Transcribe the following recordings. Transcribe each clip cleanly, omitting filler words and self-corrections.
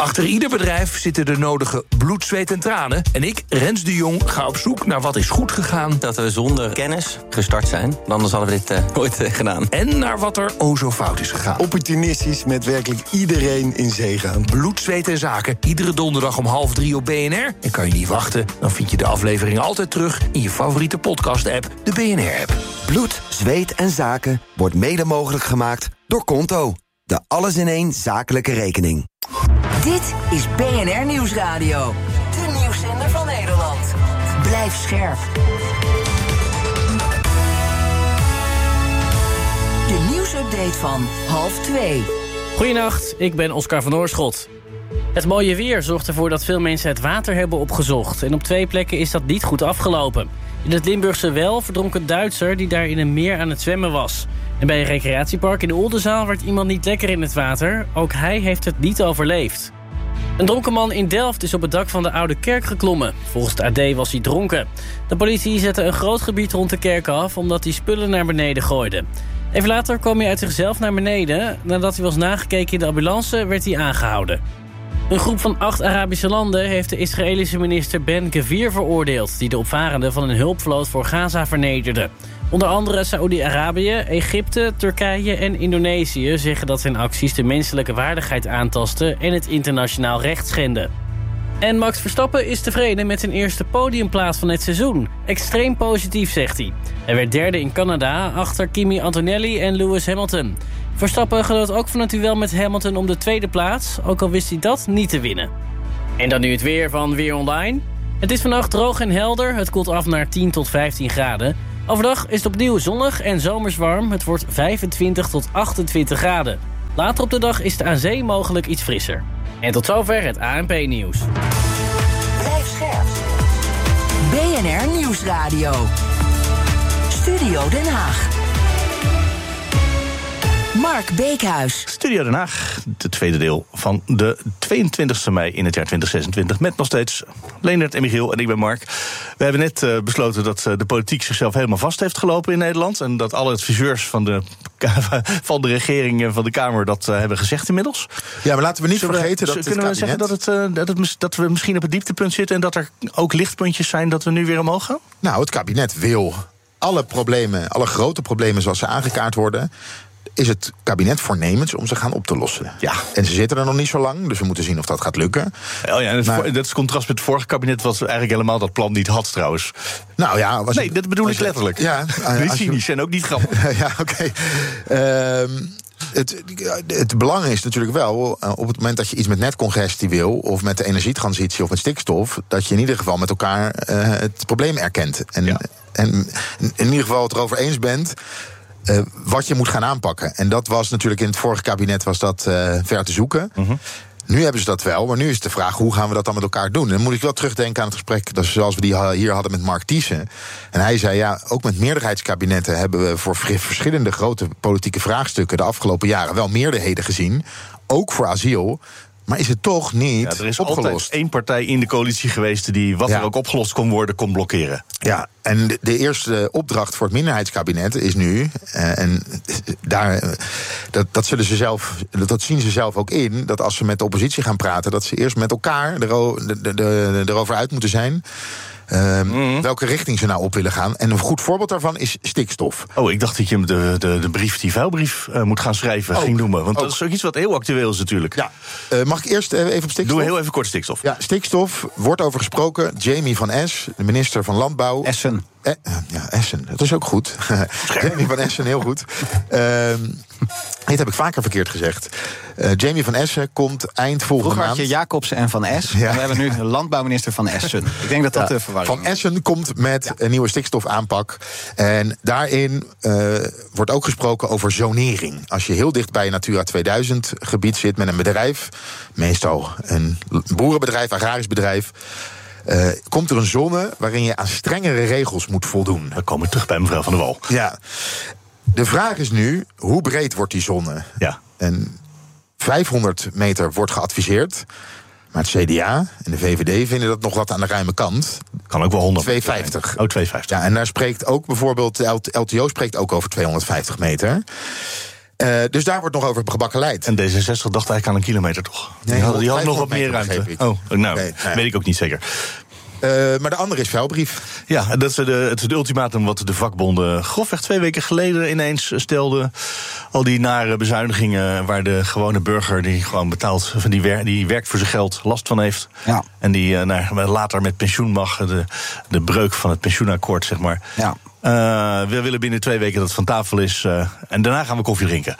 Achter ieder bedrijf zitten de nodige bloed, zweet en tranen. En ik, Rens de Jong, ga op zoek naar wat is goed gegaan. Dat we zonder kennis gestart zijn. Anders hadden we dit nooit gedaan. En naar wat er zo fout is gegaan. Opportunistisch met werkelijk iedereen in zee gaan. Bloed, zweet en zaken. Iedere donderdag om 2:30 op BNR. En kan je niet wachten, dan vind je de aflevering altijd terug in je favoriete podcast-app, de BNR-app. Bloed, zweet en zaken wordt mede mogelijk gemaakt door Konto. De alles-in-één zakelijke rekening. Dit is BNR Nieuwsradio. De nieuwszender van Nederland. Blijf scherp. De nieuwsupdate van 1:30. Goedenacht, ik ben Oscar van Oorschot. Het mooie weer zorgt ervoor dat veel mensen het water hebben opgezocht. En op 2 plekken is dat niet goed afgelopen. In het Limburgse Wel verdronk een Duitser die daar in een meer aan het zwemmen was. En bij een recreatiepark in de Oldenzaal werd iemand niet lekker in het water. Ook hij heeft het niet overleefd. Een dronken man in Delft is op het dak van de Oude Kerk geklommen. Volgens het AD was hij dronken. De politie zette een groot gebied rond de kerk af omdat hij spullen naar beneden gooide. Even later kwam hij uit zichzelf naar beneden. Nadat hij was nagekeken in de ambulance werd hij aangehouden. Een groep van 8 Arabische landen heeft de Israëlische minister Ben Gvir veroordeeld, die de opvarenden van een hulpvloot voor Gaza vernederde. Onder andere Saoedi-Arabië, Egypte, Turkije en Indonesië zeggen dat zijn acties de menselijke waardigheid aantasten en het internationaal recht schenden. En Max Verstappen is tevreden met zijn eerste podiumplaats van het seizoen. Extreem positief, zegt hij. Hij werd derde in Canada, achter Kimi Antonelli en Lewis Hamilton. Verstappen genoot ook van het duel met Hamilton om de tweede plaats, ook al wist hij dat niet te winnen. En dan nu het weer van Weer Online. Het is vannacht droog en helder, het koelt af naar 10 tot 15 graden. Overdag is het opnieuw zonnig en zomers warm, het wordt 25 tot 28 graden. Later op de dag is het aan zee mogelijk iets frisser. En tot zover het ANP-nieuws. Blijf scherp. BNR Nieuwsradio. Studio Den Haag. Mark Beekhuis. Studio Den Haag, het tweede deel van de 22e mei in het jaar 2026... met nog steeds Leendert en Michiel en ik ben Mark. We hebben net besloten dat de politiek zichzelf helemaal vast heeft gelopen in Nederland... en dat alle adviseurs van de regering en van de Kamer dat hebben gezegd inmiddels. Ja, maar laten we niet vergeten dat kunnen we zeggen dat we misschien op het dieptepunt zitten... en dat er ook lichtpuntjes zijn dat we nu weer omhoog gaan? Nou, het kabinet wil alle problemen, alle grote problemen zoals ze aangekaart worden... is het kabinet voornemens om ze gaan op te lossen. Ja. En ze zitten er nog niet zo lang, dus we moeten zien of dat gaat lukken. Oh ja, dat is contrast met het vorige kabinet... wat eigenlijk helemaal dat plan niet had, trouwens. Nou ja... dat bedoel ik letterlijk. Ja, niet cynisch en ook niet grappig. Ja, oké. Het belang is natuurlijk wel, op het moment dat je iets met netcongestie wil... of met de energietransitie of met stikstof... dat je in ieder geval met elkaar het probleem erkent. En in ieder geval het erover eens bent... wat je moet gaan aanpakken. En dat was natuurlijk in het vorige kabinet was dat ver te zoeken. Mm-hmm. Nu hebben ze dat wel, maar nu is de vraag... hoe gaan we dat dan met elkaar doen? En dan moet ik wel terugdenken aan het gesprek... zoals we die hier hadden met Mark Thiessen. En hij zei, ja, ook met meerderheidskabinetten... hebben we voor verschillende grote politieke vraagstukken... de afgelopen jaren wel meerderheden gezien. Ook voor asiel... Maar is het toch niet opgelost? Er is altijd één partij in de coalitie geweest... die wat er ook opgelost kon worden, kon blokkeren. Ja, en de eerste opdracht voor het minderheidskabinet is nu... dat zien ze zelf ook in... dat als ze met de oppositie gaan praten... dat ze eerst met elkaar erover uit moeten zijn... welke richting ze nou op willen gaan. En een goed voorbeeld daarvan is stikstof. Oh, ik dacht dat je hem die vuilbrief moet gaan schrijven, ging noemen. Want dat is ook iets wat heel actueel is natuurlijk. Ja. Mag ik eerst even op stikstof? Doe heel even kort stikstof. Ja, stikstof wordt over gesproken. Jamie van Es, de minister van Landbouw. Essen. Essen, dat is ook goed. Jamie van Essen, heel goed. Dit heb ik vaker verkeerd gezegd. Jamie van Essen komt eind volgende maand... Vroeger had je Jacobsen en Van Es. Ja. En we hebben nu de landbouwminister Van Essen. Ik denk dat dat de verwarring is. Van Essen komt met een nieuwe stikstofaanpak. En daarin wordt ook gesproken over zonering. Als je heel dicht bij een Natura 2000 gebied zit met een bedrijf... meestal een boerenbedrijf, agrarisch bedrijf... komt er een zone waarin je aan strengere regels moet voldoen. Dan komen we terug bij mevrouw Van der Wal. Ja. De vraag is nu, hoe breed wordt die zone? Ja. En 500 meter wordt geadviseerd. Maar het CDA en de VVD vinden dat nog wat aan de ruime kant. Kan ook wel 100 250. Oh, 250. Ja, en daar spreekt ook bijvoorbeeld... de LTO spreekt ook over 250 meter. Dus daar wordt nog over gebakken leid. En D66 dacht eigenlijk aan een kilometer, toch? Nee, die had nog wat meer ruimte. Weet ik ook niet zeker. Maar de andere is vuilbrief. Ja, dat is het ultimatum wat de vakbonden grofweg 2 weken geleden ineens stelden. Al die nare bezuinigingen waar de gewone burger die gewoon betaalt, van die werkt voor zijn geld, last van heeft. Ja. En die later met pensioen mag, de breuk van het pensioenakkoord, zeg maar. Ja. We willen binnen 2 weken dat het van tafel is. En daarna gaan we koffie drinken.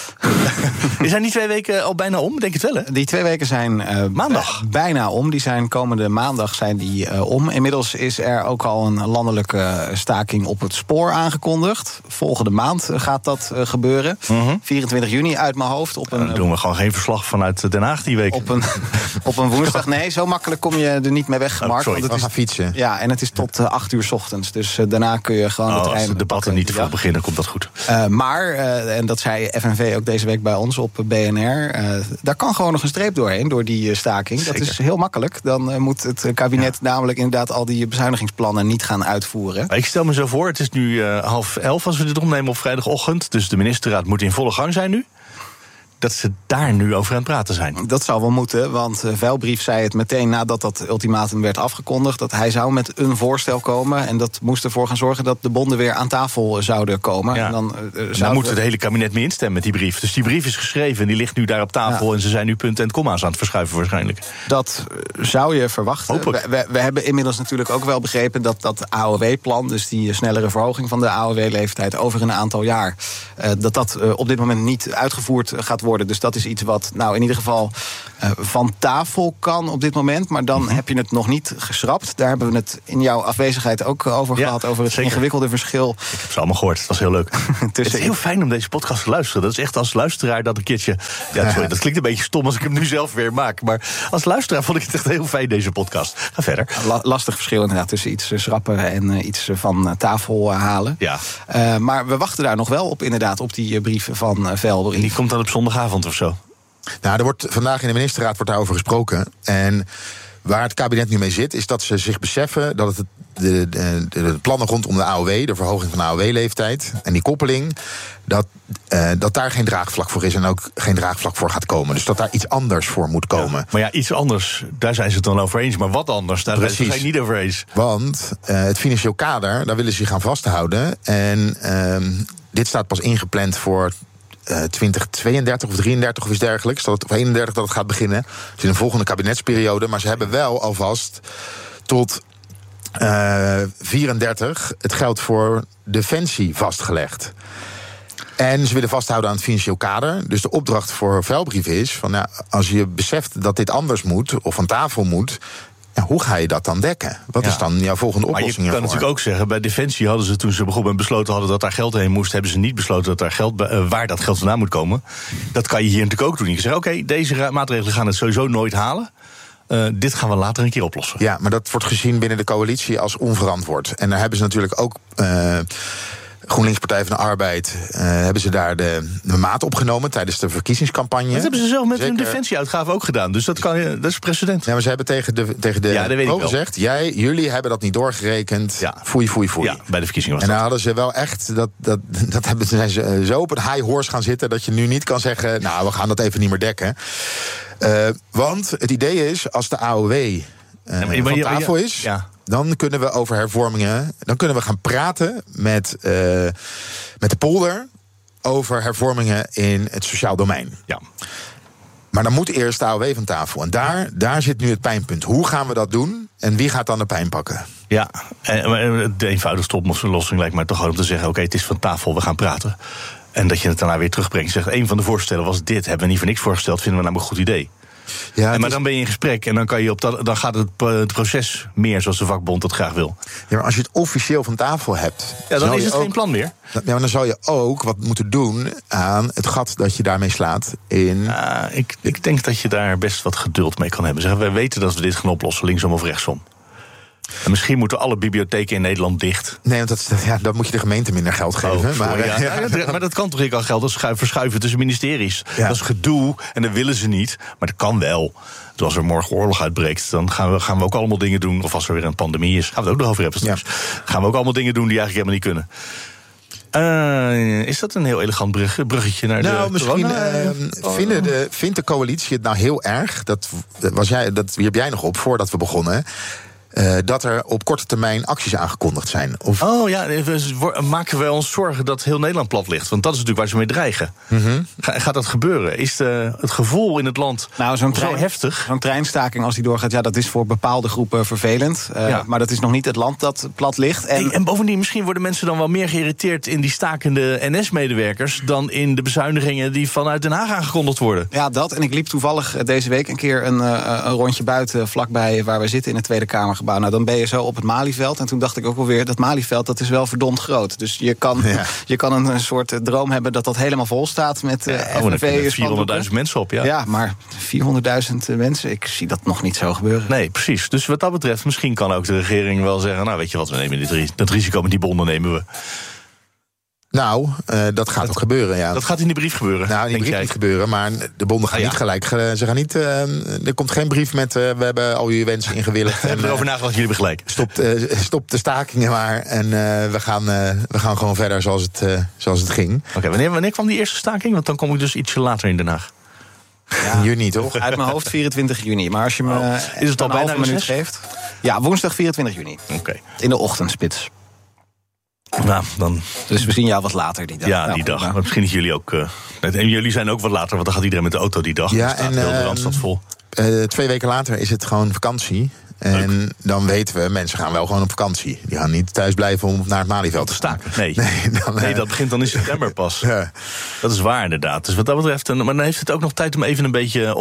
Zijn die 2 weken al bijna om? Denk het wel, hè? Die 2 weken zijn maandag bijna om. Die zijn komende maandag om. Inmiddels is er ook al een landelijke staking op het spoor aangekondigd. Volgende maand gaat dat gebeuren. 24 juni uit mijn hoofd. Dan doen we gewoon geen verslag vanuit Den Haag die week. Op een woensdag. Nee, zo makkelijk kom je er niet mee weg, Mark. Want het is gaan fietsen. Ja, en het is tot 8 uur 's ochtends. Dus daarna kun je gewoon de trein. Als de debatten niet te veel beginnen, komt dat goed. Maar, en dat zei FNV ook deze week bij ons op BNR... daar kan gewoon nog een streep doorheen, door die staking. Zeker. Dat is heel makkelijk. Dan moet het kabinet namelijk inderdaad al die bezuinigingsplannen niet gaan uitvoeren. Ik stel me zo voor, het is nu 10:30 als we dit opnemen op vrijdagochtend. Dus de ministerraad moet in volle gang zijn nu. Dat ze daar nu over aan het praten zijn. Dat zou wel moeten, want Veilbrief zei het meteen nadat dat ultimatum werd afgekondigd, dat hij zou met een voorstel komen. En dat moest ervoor gaan zorgen dat de bonden weer aan tafel zouden komen. Ja. En dan moet het hele kabinet mee instemmen met die brief. Dus die brief is geschreven en die ligt nu daar op tafel. En ze zijn nu punten en komma's aan het verschuiven waarschijnlijk. Dat zou je verwachten. We hebben inmiddels natuurlijk ook wel begrepen dat AOW-plan, dus die snellere verhoging van de AOW-leeftijd over een aantal jaar, dat op dit moment niet uitgevoerd gaat worden. Dus dat is iets wat in ieder geval van tafel kan op dit moment. Maar dan heb je het nog niet geschrapt. Daar hebben we het in jouw afwezigheid ook over gehad. Over het ingewikkelde verschil. Ik heb ze allemaal gehoord. Het was heel leuk. Het is heel fijn om deze podcast te luisteren. Dat is echt als luisteraar dat een keertje... Ja, sorry, dat klinkt een beetje stom als ik hem nu zelf weer maak. Maar als luisteraar vond ik het echt heel fijn, deze podcast. Ga verder. Lastig verschil inderdaad tussen iets schrappen en iets van tafel halen. Ja. Maar we wachten daar nog wel op, inderdaad, op die brief van Veilbrief. En die komt dan op zondagavond of zo? Nou, er wordt vandaag in de ministerraad daarover gesproken. En waar het kabinet nu mee zit, is dat ze zich beseffen dat het de plannen rondom de AOW, de verhoging van de AOW-leeftijd en die koppeling, dat daar geen draagvlak voor is en ook geen draagvlak voor gaat komen. Dus dat daar iets anders voor moet komen. Ja, maar ja, iets anders, daar zijn ze het dan over eens. Maar wat anders, daar zijn ze het niet over eens. Want het financieel kader, daar willen ze zich aan vasthouden. En dit staat pas ingepland voor 2032 of 33 of iets dergelijks, of 31 dat het gaat beginnen. Het is een volgende kabinetsperiode, maar ze hebben wel alvast tot 34 het geld voor defensie vastgelegd. En ze willen vasthouden aan het financieel kader. Dus de opdracht voor Veilbrief is van, als je beseft dat dit anders moet of van tafel moet, hoe ga je dat dan dekken? Wat is dan jouw volgende oplossing hiervoor? Maar je kan natuurlijk ook zeggen, bij Defensie hadden ze toen ze begonnen besloten hadden dat daar geld heen moest, hebben ze niet besloten dat daar geld, waar dat geld vandaan moet komen. Dat kan je hier natuurlijk ook doen. Je zegt, oké, deze maatregelen gaan het sowieso nooit halen. Dit gaan we later een keer oplossen. Ja, maar dat wordt gezien binnen de coalitie als onverantwoord. En daar hebben ze natuurlijk ook GroenLinks Partij van de Arbeid, hebben ze daar de maat opgenomen tijdens de verkiezingscampagne. Dat hebben ze zelf met hun defensieuitgaven ook gedaan. Dus dat is precedent. Ja, maar ze hebben tegen de pro gezegd, jullie hebben dat niet doorgerekend. Ja. Foei. Ja, bij de verkiezingen was en dan hadden ze wel echt, zijn ze zo op een high horse gaan zitten dat je nu niet kan zeggen, we gaan dat even niet meer dekken. Want het idee is, als de AOW van tafel is, dan kunnen we over hervormingen, dan kunnen we gaan praten met de polder over hervormingen in het sociaal domein. Ja. Maar dan moet eerst de AOW van tafel. En daar zit nu het pijnpunt. Hoe gaan we dat doen en wie gaat dan de pijn pakken? Ja, de eenvoudigste oplossing lijkt mij toch gewoon om te zeggen, oké, het is van tafel, we gaan praten. En dat je het daarna weer terugbrengt. Zegt, een van de voorstellen was dit, hebben we niet voor niks voorgesteld, vinden we namelijk een goed idee. Ja, maar dan ben je in gesprek en dan dan gaat het proces meer zoals de vakbond dat graag wil. Ja, maar als je het officieel van tafel hebt, dan is het geen plan meer. Ja, maar dan zou je ook wat moeten doen aan het gat dat je daarmee slaat in. Ik denk dat je daar best wat geduld mee kan hebben. Wij weten dat we dit gaan oplossen, linksom of rechtsom. En misschien moeten alle bibliotheken in Nederland dicht. Nee, want dan moet je de gemeente minder geld geven. Maar dat kan toch niet al geld verschuiven tussen ministeries. Ja. Dat is gedoe en dat willen ze niet. Maar dat kan wel. Dus als er morgen oorlog uitbreekt, dan gaan we ook allemaal dingen doen. Of als er weer een pandemie is, gaan we het ook nog over hebben straks. Ja. Gaan we ook allemaal dingen doen die eigenlijk helemaal niet kunnen. Is dat een heel elegant bruggetje naar de misschien corona? vindt de coalitie het nou heel erg, dat wierp jij nog op voordat we begonnen, dat er op korte termijn acties aangekondigd zijn. Maken we ons zorgen dat heel Nederland plat ligt? Want dat is natuurlijk waar ze mee dreigen. Mm-hmm. Gaat dat gebeuren? Is het gevoel in het land zo heftig? Zo'n treinstaking, als die doorgaat, dat is voor bepaalde groepen vervelend. Maar dat is nog niet het land dat plat ligt. En bovendien, misschien worden mensen dan wel meer geïrriteerd in die stakende NS-medewerkers dan in de bezuinigingen die vanuit Den Haag aangekondigd worden. Ja, dat. En ik liep toevallig deze week een keer een rondje buiten, vlakbij waar we zitten in het Tweede Kamergebouw. Nou, dan ben je zo op het Malieveld. En toen dacht ik ook alweer, dat Malieveld, dat is wel verdomd groot. Dus je kan een soort droom hebben dat helemaal vol staat met FNV. 400.000 mensen op, ja. Ja, maar 400.000 mensen, ik zie dat nog niet zo gebeuren. Nee, precies. Dus wat dat betreft, misschien kan ook de regering wel zeggen, nou, weet je wat, we nemen dat risico met die bonden nemen we. Nou, dat gaat ook gebeuren, ja. Dat gaat in die brief gebeuren. Nou, in die brief niet gebeuren, maar de bonden gaan niet gelijk. Ze gaan niet. Er komt geen brief met we hebben al jullie wensen ingewilligd. We hebben erover nagedacht, jullie hebben gelijk. Stop de stakingen maar. En we gaan gewoon verder zoals het ging. Oké, wanneer kwam die eerste staking? Want dan kom ik dus ietsje later in Den Haag. Ja, in juni, toch? Uit mijn hoofd 24 juni. Maar als je me is het al bijna een minuut geeft. Ja, woensdag 24 juni. Oké. In de ochtendspits. Nou, dan. Dus we zien jou wat later die dag. Ja, die dag. Maar misschien jullie ook. En jullie zijn ook wat later, want dan gaat iedereen met de auto die dag. Ja, dan staat heel de Randstad vol. 2 weken later is het gewoon vakantie. En dan weten we, mensen gaan wel gewoon op vakantie. Die gaan niet thuis blijven om naar het Malieveld te staken. Nee, dat begint dan in september pas. Ja. Dat is waar inderdaad. Dus wat dat betreft, maar dan heeft het ook nog tijd om even een beetje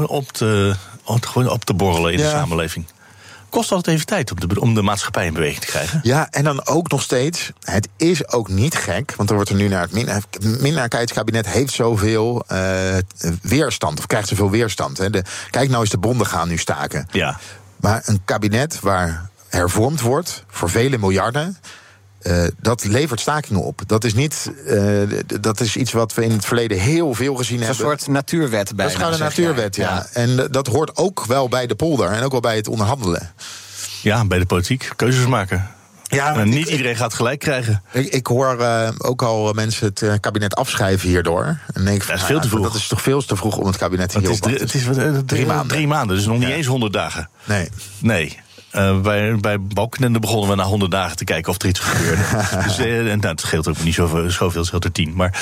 op te borrelen in de samenleving. Kost altijd even tijd om de maatschappij in beweging te krijgen. Ja, en dan ook nog steeds, het is ook niet gek, want er wordt er nu naar het minderheidskabinet heeft zoveel weerstand, of krijgt zoveel weerstand. Hè. Kijk nou eens, de bonden gaan nu staken. Ja. Maar een kabinet waar hervormd wordt voor vele miljarden, dat levert stakingen op. Dat is niet. Dat is iets wat we in het verleden heel veel gezien hebben. Een soort natuurwet bijna. Dat is gewoon een natuurwet, ja. En dat hoort ook wel bij de polder en ook wel bij het onderhandelen. Ja, bij de politiek. Keuzes maken. Ja, maar niet iedereen gaat gelijk krijgen. Ik hoor ook al mensen het kabinet afschrijven hierdoor. En denk dat is veel te vroeg. Dat is toch veel te vroeg om het kabinet hierop te Het is 3 maanden. 3 maanden, dus nog niet eens 100 dagen. Nee. Bij Balkenende begonnen we na 100 dagen te kijken of er iets gebeurde. Dus het scheelt ook niet zoveel, het scheelt er 10. Maar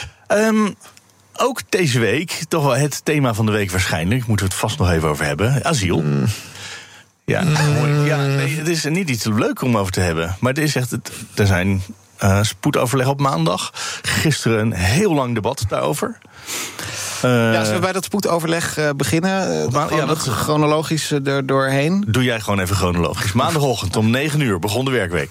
ook deze week, toch wel het thema van de week waarschijnlijk, moeten we het vast nog even over hebben. Asiel. Ja, het is niet iets leuk om over te hebben. Maar het is echt, er zijn spoedoverleg op maandag. Gisteren een heel lang debat daarover. Zullen we bij dat spoedoverleg beginnen? Dat chronologisch er doorheen. Doe jij gewoon even chronologisch. Maandagochtend om 9:00 begon de werkweek.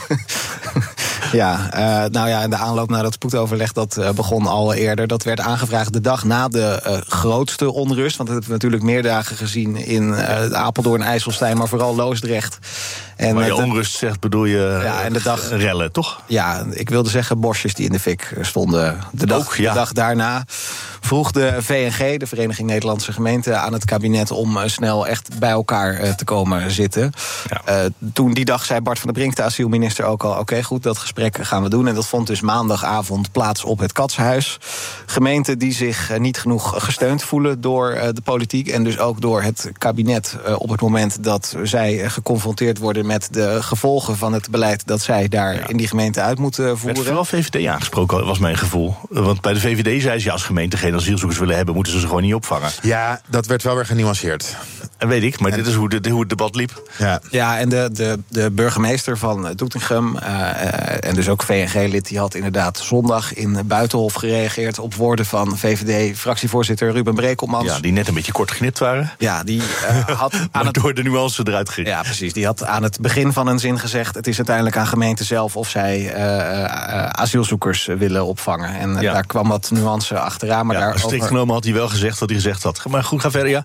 En de aanloop naar dat spoedoverleg, dat begon al eerder. Dat werd aangevraagd de dag na de grootste onrust. Want dat hebben we natuurlijk meer dagen gezien in Apeldoorn, IJsselstein, maar vooral Loosdrecht. En maar je onrust zegt, bedoel je en de dag, rellen, toch? Ja, ik wilde zeggen bosjes die in de fik stonden. De dag daarna vroeg de VNG, de Vereniging Nederlandse Gemeenten, aan het kabinet om snel echt bij elkaar te komen zitten. Ja. Toen die dag zei Bart van der Brink, de asielminister, ook al, oké, goed, dat gesprek gaan we doen. En dat vond dus maandagavond plaats op het Katshuis. Gemeenten die zich niet genoeg gesteund voelen door de politiek en dus ook door het kabinet op het moment dat zij geconfronteerd worden met de gevolgen van het beleid dat zij daar in die gemeente uit moeten voeren. Werd vooral VVD aangesproken, was mijn gevoel. Want bij de VVD zei ze, als gemeenten geen asielzoekers willen hebben, moeten ze gewoon niet opvangen. Ja, dat werd wel weer genuanceerd. Weet ik, maar dit is hoe het debat liep. Ja, en de burgemeester van Doetinchem en dus ook VNG-lid, die had inderdaad zondag in Buitenhof gereageerd op woorden van VVD-fractievoorzitter Ruben Brekelmans. Ja, die net een beetje kort geknipt waren. Ja, die had door de nuance eruit ging. Ja, precies. Die had aan het begin van een zin gezegd, het is uiteindelijk aan gemeenten zelf of zij asielzoekers willen opvangen. En daar kwam wat nuance achteraan. Maar strikt genomen had hij wel gezegd wat hij gezegd had. Maar goed, ga verder,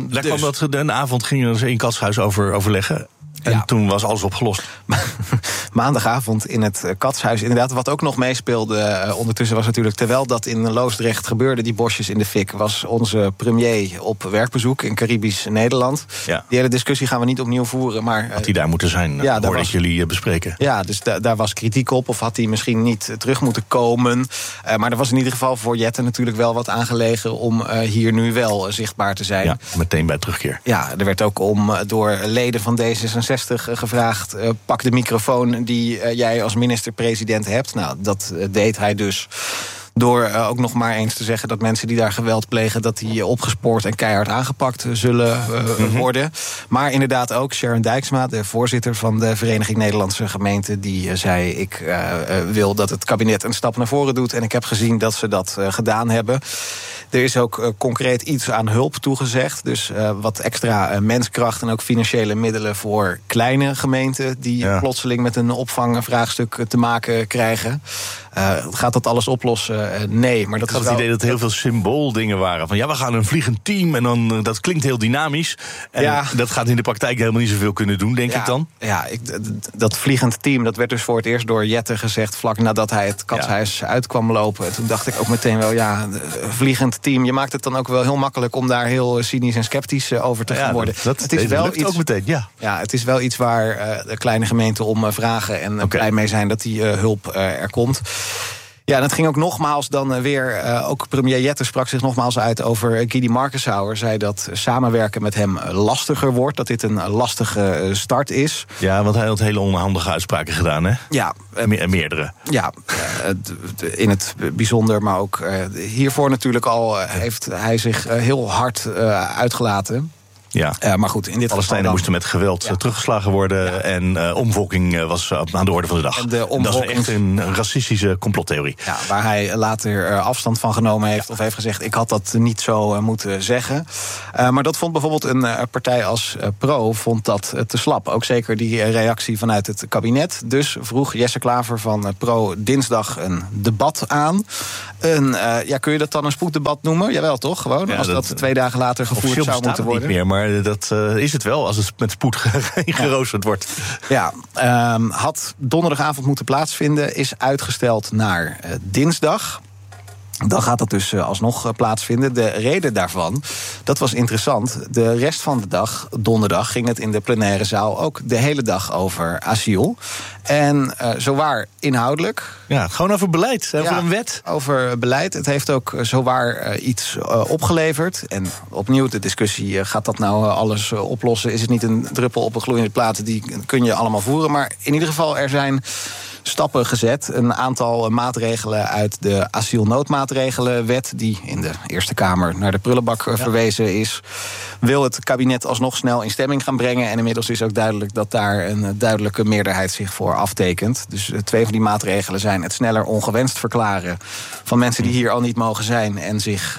kwam dat een avond gingen ze in Katshuis overleggen. En toen was alles opgelost. maandagavond in het Katshuis. Inderdaad, wat ook nog meespeelde ondertussen was natuurlijk, terwijl dat in Loosdrecht gebeurde, die bosjes in de fik, was onze premier op werkbezoek in Caribisch Nederland. Ja. Die hele discussie gaan we niet opnieuw voeren. Maar had hij daar moeten zijn, hoorde ik jullie bespreken. Ja, dus daar was kritiek op. Of had hij misschien niet terug moeten komen. Maar er was in ieder geval voor Jette natuurlijk wel wat aangelegen om hier nu wel zichtbaar te zijn. Ja, meteen bij terugkeer. Ja, er werd ook door leden van D66 gevraagd, pak de microfoon die jij als minister-president hebt. Nou, dat deed hij dus. Door ook nog maar eens te zeggen dat mensen die daar geweld plegen, dat die opgespoord en keihard aangepakt zullen worden. Maar inderdaad ook Sharon Dijksma, de voorzitter van de Vereniging Nederlandse Gemeenten, die zei, ik wil dat het kabinet een stap naar voren doet. En ik heb gezien dat ze dat gedaan hebben. Er is ook concreet iets aan hulp toegezegd. Dus wat extra menskracht en ook financiële middelen voor kleine gemeenten die plotseling met een opvangvraagstuk te maken krijgen. Gaat dat alles oplossen? Nee, maar dat is wel... het idee dat heel veel symbooldingen waren. Van we gaan een vliegend team en dan dat klinkt heel dynamisch. En dat gaat in de praktijk helemaal niet zoveel kunnen doen, denk ik dan. Ja, dat vliegend team, dat werd dus voor het eerst door Jette gezegd vlak nadat hij het Katshuis uit kwam lopen. Toen dacht ik ook meteen wel, vliegend team. Je maakt het dan ook wel heel makkelijk om daar heel cynisch en sceptisch over te gaan worden. Het is wel iets, ook meteen, ja, het is wel iets waar de kleine gemeenten om vragen en blij mee zijn dat die hulp er komt. Ja, en het ging ook nogmaals dan weer, ook premier Jette sprak zich nogmaals uit over Guidy Markenshauer. Zei dat samenwerken met hem lastiger wordt, dat dit een lastige start is. Ja, want hij had hele onhandige uitspraken gedaan, hè? Ja. Meerdere. Ja, in het bijzonder, maar ook hiervoor natuurlijk al heeft hij zich heel hard uitgelaten. Ja. Maar goed, in dit Palestijnen moesten met geweld teruggeslagen worden. En omvolking was aan de orde van de dag. Dat is echt een racistische complottheorie. Ja, waar hij later afstand van genomen heeft. Of heeft gezegd, ik had dat niet zo moeten zeggen. Maar dat vond bijvoorbeeld een partij als Pro vond dat te slap. Ook zeker die reactie vanuit het kabinet. Dus vroeg Jesse Klaver van Pro dinsdag een debat aan. Kun je dat dan een spoeddebat noemen? Jawel, toch? Gewoon, als dat 2 dagen later gevoerd zou moeten worden. Niet meer, maar dat is het wel als het met spoed geroosterd wordt. Ja, had donderdagavond moeten plaatsvinden, is uitgesteld naar dinsdag. Dan gaat dat dus alsnog plaatsvinden. De reden daarvan, dat was interessant. De rest van de dag, donderdag, ging het in de plenaire zaal ook de hele dag over asiel. En zowaar inhoudelijk. Ja, gewoon over beleid, over een wet. Over beleid. Het heeft ook zowaar iets opgeleverd. En opnieuw de discussie, gaat dat nou alles oplossen? Is het niet een druppel op een gloeiende plaat? Die kun je allemaal voeren. Maar in ieder geval, er zijn stappen gezet. Een aantal maatregelen uit de asielnoodmaatregelenwet, die in de Eerste Kamer naar de prullenbak verwezen is, wil het kabinet alsnog snel in stemming gaan brengen. En inmiddels is ook duidelijk dat daar een duidelijke meerderheid zich voor aftekent. Dus 2 van die maatregelen zijn het sneller ongewenst verklaren van mensen die hier al niet mogen zijn en zich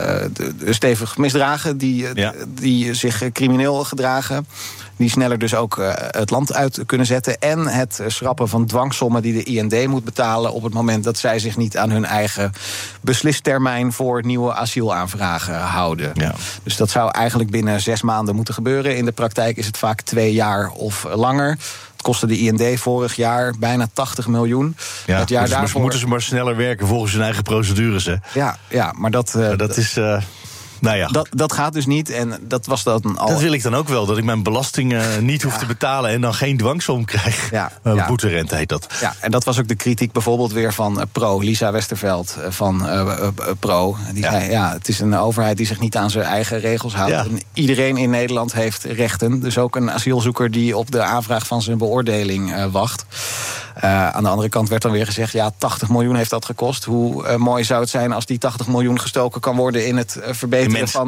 stevig misdragen, die zich crimineel gedragen. Die sneller dus ook het land uit kunnen zetten. En het schrappen van dwangsommen die de IND moet betalen op het moment dat zij zich niet aan hun eigen beslistermijn voor nieuwe asielaanvragen houden. Ja. Dus dat zou eigenlijk binnen 6 maanden moeten gebeuren. In de praktijk is het vaak 2 jaar of langer. Het kostte de IND vorig jaar bijna 80 miljoen. Ja, het jaar daarvoor moeten ze maar sneller werken volgens hun eigen procedures. Hè? Ja, maar dat is. Nou ja. Dat gaat dus niet en dat was dan al. Dat wil ik dan ook wel, dat ik mijn belastingen niet hoef te betalen en dan geen dwangsom krijg. Boeterente heet dat. Ja, en dat was ook de kritiek bijvoorbeeld weer van Pro, Lisa Westerveld van Pro. Die zei, het is een overheid die zich niet aan zijn eigen regels houdt. Ja. En iedereen in Nederland heeft rechten. Dus ook een asielzoeker die op de aanvraag van zijn beoordeling wacht. Aan de andere kant werd dan weer gezegd, 80 miljoen heeft dat gekost. Hoe mooi zou het zijn als die 80 miljoen gestoken kan worden in het verbeteren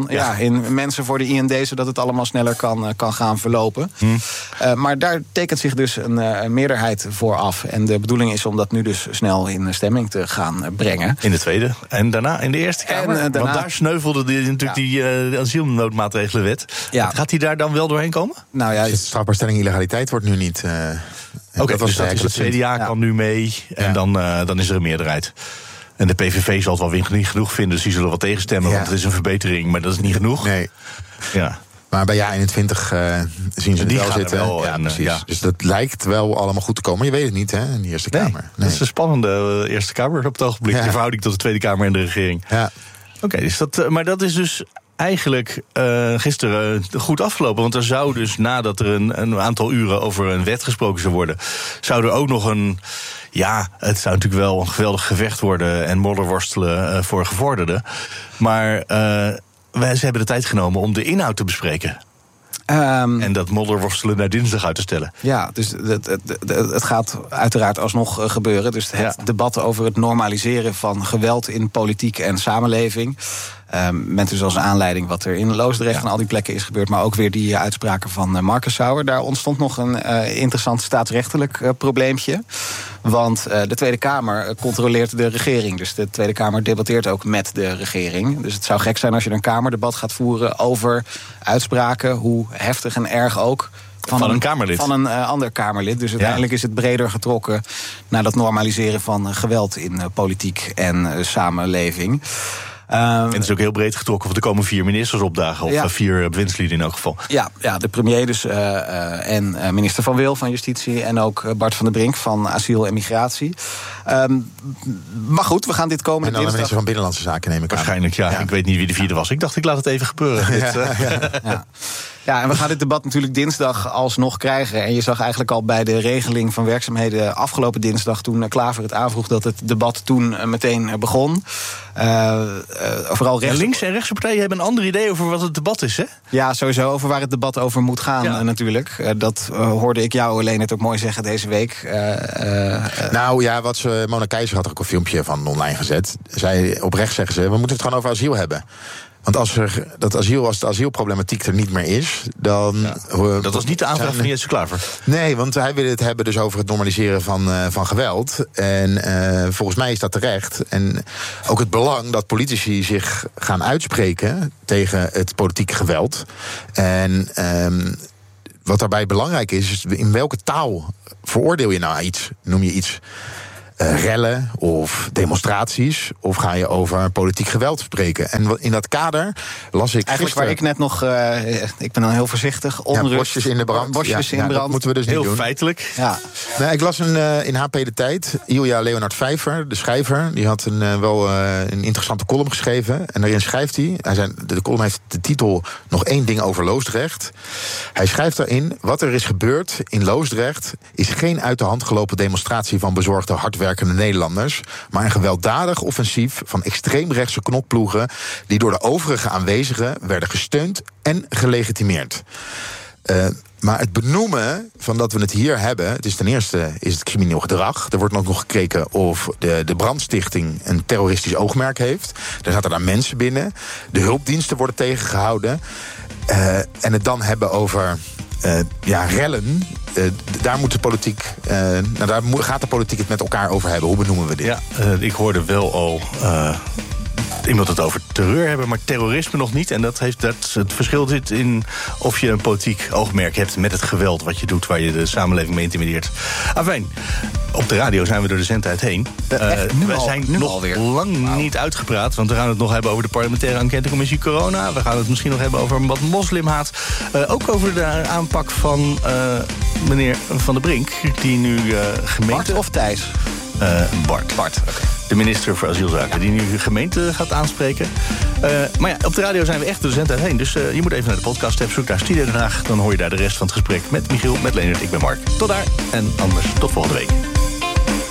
in mensen voor de IND, zodat het allemaal sneller kan gaan verlopen. Maar daar tekent zich dus een meerderheid voor af. En de bedoeling is om dat nu dus snel in stemming te gaan brengen. In de Tweede en daarna in de Eerste Kamer. Want daar sneuvelde natuurlijk die asielnoodmaatregelenwet. Ja. Gaat die daar dan wel doorheen komen? Nou ja, strafbaarstelling illegaliteit wordt nu niet. Oké, dus het CDA kan nu mee en dan is er een meerderheid. En de PVV zal het wel weer niet genoeg vinden, dus die zullen wel tegenstemmen, want het is een verbetering, maar dat is niet genoeg. Nee. Ja. Maar bij JA21 zien ze die wel zitten. Wel, ja, precies. Ja. Dus dat lijkt wel allemaal goed te komen. Maar je weet het niet, hè, in de Eerste Kamer. Nee. Dat is een spannende Eerste Kamer op het ogenblik. De verhouding tot de Tweede Kamer en de regering. Ja. Oké, dus maar dat is dus eigenlijk gisteren goed afgelopen. Want er zou dus, nadat er een aantal uren over een wet gesproken zou worden, zou er ook nog een... Ja, het zou natuurlijk wel een geweldig gevecht worden en modderworstelen voor gevorderden. Maar ze hebben de tijd genomen om de inhoud te bespreken. En dat modderworstelen naar dinsdag uit te stellen. Ja, dus het gaat uiteraard alsnog gebeuren. Dus het debat over het normaliseren van geweld in politiek en samenleving. Met dus als aanleiding wat er in Loosdrecht en al die plekken is gebeurd. Maar ook weer die uitspraken van Marcus Sauer. Daar ontstond nog een interessant staatsrechtelijk probleempje. Want de Tweede Kamer controleert de regering. Dus de Tweede Kamer debatteert ook met de regering. Dus het zou gek zijn als je een Kamerdebat gaat voeren over uitspraken, hoe heftig en erg ook, van een Kamerlid. Van een ander Kamerlid. Dus uiteindelijk is het breder getrokken naar dat normaliseren van geweld in politiek en samenleving. En het is ook heel breed getrokken, want er komen 4 ministers opdagen. Of 4 bewindslieden in elk geval. Ja, de premier dus en minister Van Wil van Justitie. En ook Bart van der Brink van Asiel en Migratie. Maar goed, we gaan dit komen. En dan de minister van Binnenlandse Zaken neem ik aan. Waarschijnlijk, ja. Ik weet niet wie de 4e was. Ik dacht, ik laat het even gebeuren. Ja, en we gaan dit debat natuurlijk dinsdag alsnog krijgen. En je zag eigenlijk al bij de regeling van werkzaamheden afgelopen dinsdag, toen Klaver het aanvroeg, dat het debat toen meteen begon. Vooral links- en rechtse partijen hebben een ander idee over wat het debat is, hè? Ja, sowieso over waar het debat over moet gaan natuurlijk. Dat hoorde ik jou, Leendert, ook mooi zeggen deze week. Nou ja, Mona Keizer had er ook een filmpje van online gezet. Oprecht zeggen ze, we moeten het gewoon over asiel hebben. Want als de asielproblematiek er niet meer is, dan... Ja, dat was niet de aanvraag van Jesse Klaver. Nee, want hij wil het hebben dus over het normaliseren van geweld. En volgens mij is dat terecht. En ook het belang dat politici zich gaan uitspreken tegen het politieke geweld. En wat daarbij belangrijk is in welke taal veroordeel je nou iets? Noem je iets rellen of demonstraties, of ga je over politiek geweld spreken? En in dat kader las ik eigenlijk waar ik net nog, ik ben dan heel voorzichtig, onrust. Bosjes in de brand. Bosjes in brand. Dat moeten we dus niet doen. Heel feitelijk. Ja. Nou, ik las in HP De Tijd, Ilja Leonard Vijver, de schrijver, die had een interessante column geschreven. En daarin schrijft hij, de column heeft de titel Nog 1 ding over Loosdrecht. Hij schrijft daarin, wat er is gebeurd in Loosdrecht is geen uit de hand gelopen demonstratie van bezorgde hardwerkende Nederlanders, maar een gewelddadig offensief van extreemrechtse knokploegen die door de overige aanwezigen werden gesteund en gelegitimeerd. Maar het benoemen van dat we het hier hebben, het is ten eerste is het crimineel gedrag. Er wordt ook nog gekeken of de brandstichting een terroristisch oogmerk heeft. Er zaten daar mensen binnen. De hulpdiensten worden tegengehouden. En het dan hebben over rellen. Daar moet de politiek, daar gaat de politiek het met elkaar over hebben. Hoe benoemen we dit? Ja, ik hoorde wel al iemand het over terreur hebben, maar terrorisme nog niet. En het verschil zit in of je een politiek oogmerk hebt met het geweld wat je doet, waar je de samenleving mee intimideert. Afijn, op de radio zijn we door de zendtijd heen. Wij zijn nog lang niet uitgepraat, want we gaan het nog hebben over de parlementaire enquêtecommissie corona. We gaan het misschien nog hebben over wat moslimhaat. Ook over de aanpak van meneer Van der Brink, die nu gemeente... Bart of Thijs? Bart. Okay. De minister voor Asielzaken, die nu de gemeente gaat aanspreken. Maar ja, op de radio zijn we echt door de zendtijd heen. Dus je moet even naar de podcast app, zoek naar Studio Den Haag. Dan hoor je daar de rest van het gesprek met Michiel, met Leendert. Ik ben Mark. Tot daar en anders tot volgende week.